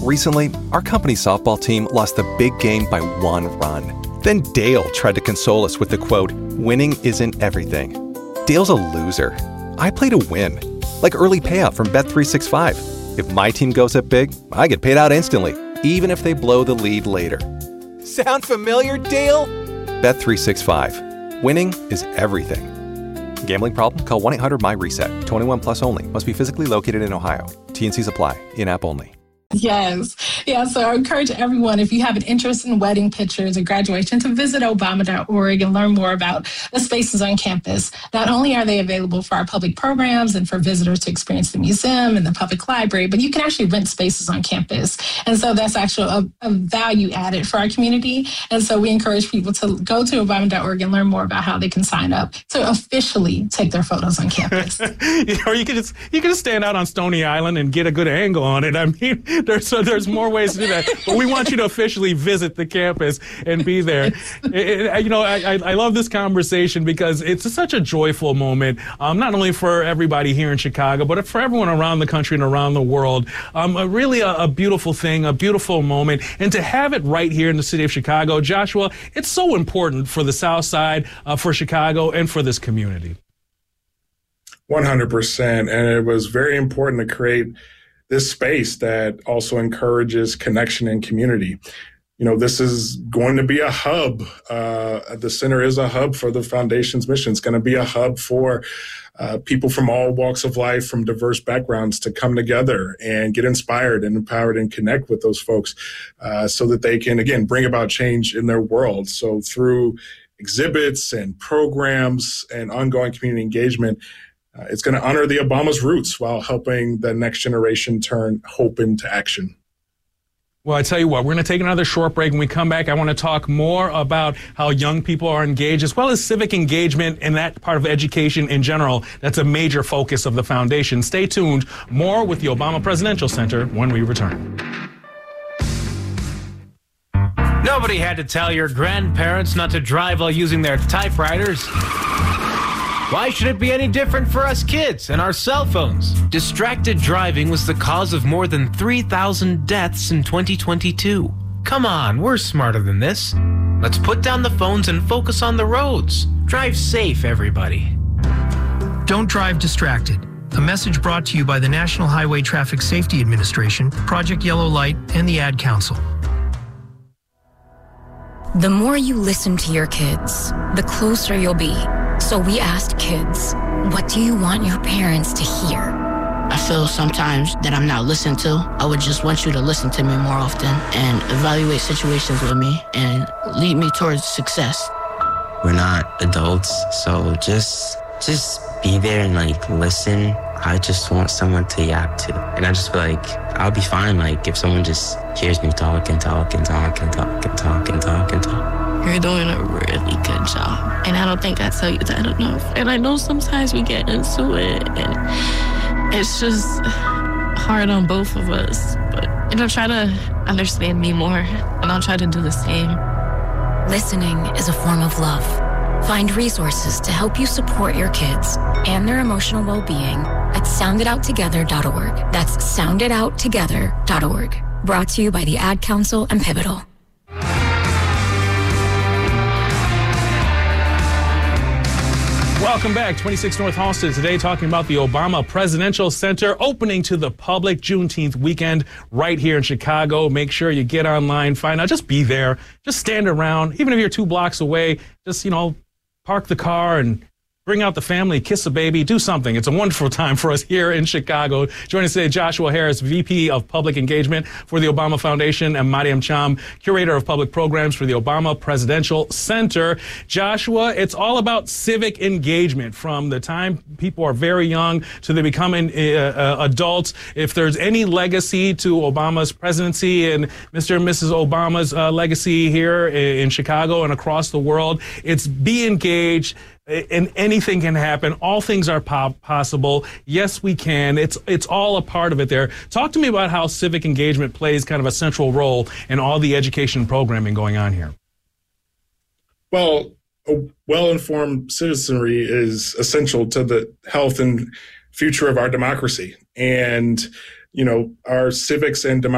Recently, our company softball team lost the big game by 1 run. Then Dale tried to console us with the quote, "Winning isn't everything." Dale's a loser. I play to win. Like early payout from Bet365. If my team goes up big, I get paid out instantly, even if they blow the lead later. Sound familiar, Dale? Bet365. Winning is everything. Gambling problem? Call 1-800-MY-RESET. 21 plus only. Must be physically located in Ohio. T&Cs apply. In-app only. Yes. Yeah. So I encourage everyone, if you have an interest in wedding pictures or graduation, to visit Obama.org and learn more about the spaces on campus. Not only are they available for our public programs and for visitors to experience the museum and the public library, but you can actually rent spaces on campus. And so that's actually a value added for our community. And so we encourage people to go to Obama.org and learn more about how they can sign up to officially take their photos on campus. Or you can just stand out on Stony Island and get a good angle on it. I mean, there's more ways to do that, but we want you to officially visit the campus and be there. I love this conversation because it's such a joyful moment, not only for everybody here in Chicago, but for everyone around the country and around the world. Really a beautiful thing, a beautiful moment, and to have it right here in the city of Chicago, Joshua, it's so important for the South Side, for Chicago, and for this community. 100%, and it was very important to create this space that also encourages connection and community. You know, this is going to be a hub. The center is a hub for the foundation's mission. It's going to be a hub for people from all walks of life, from diverse backgrounds, to come together and get inspired and empowered and connect with those folks so that they can, again, bring about change in their world. So through exhibits and programs and ongoing community engagement, it's going to honor the Obama's roots while helping the next generation turn hope into action. Well, I tell you what, we're going to take another short break. When we come back, I want to talk more about how young people are engaged, as well as civic engagement and that part of education in general. That's a major focus of the foundation. Stay tuned. More with the Obama Presidential Center when we return. Nobody had to tell your grandparents not to drive while using their typewriters. Why should it be any different for us kids and our cell phones? Distracted driving was the cause of more than 3,000 deaths in 2022. Come on, we're smarter than this. Let's put down the phones and focus on the roads. Drive safe, everybody. Don't drive distracted. A message brought to you by the National Highway Traffic Safety Administration, Project Yellow Light, and the Ad Council. The more you listen to your kids, the closer you'll be. So we asked kids, what do you want your parents to hear? I feel sometimes that I'm not listened to. I would just want you to listen to me more often and evaluate situations with me and lead me towards success. We're not adults, so just be there and listen. I just want someone to yap to. And I just feel like I'll be fine if someone just hears me talk and talk and talk and talk and talk and talk and talk. You're doing a really good job. And I don't think I tell you that enough. And I know sometimes we get into it and it's just hard on both of us. But try to understand me more and I'll try to do the same. Listening is a form of love. Find resources to help you support your kids and their emotional well-being at sounditouttogether.org. That's sounditouttogether.org. Brought to you by the Ad Council and Pivotal. Welcome back. 26 North Halsted today, talking about the Obama Presidential Center opening to the public Juneteenth weekend right here in Chicago. Make sure you get online, find out, just be there, just stand around. Even if you're 2 blocks away, just, park the car and bring out the family, kiss a baby, do something. It's a wonderful time for us here in Chicago. Joining us today, Joshua Harris, VP of Public Engagement for the Obama Foundation, and Mariam Cham, Curator of Public Programs for the Obama Presidential Center. Joshua, it's all about civic engagement from the time people are very young to they becoming adults. If there's any legacy to Obama's presidency and Mr. and Mrs. Obama's legacy here in Chicago and across the world, it's be engaged. And anything can happen. All things are possible. Yes, we can. It's all a part of it there. Talk to me about how civic engagement plays kind of a central role in all the education and programming going on here. Well, a well-informed citizenry is essential to the health and future of our democracy. And, our civics and democracy